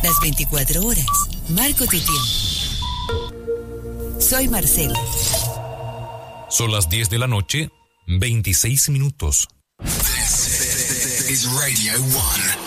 Las 24 horas. Marco Titión. Soy Marcela. Son las 10 de la noche, 26 minutos. This is Radio 1.